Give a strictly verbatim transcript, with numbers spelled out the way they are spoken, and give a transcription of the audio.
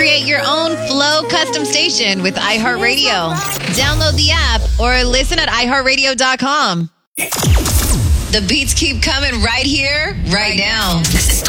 Create your own Flow custom station with iHeartRadio. Download the app or listen at i heart radio dot com. The beats keep coming right here, right now. This is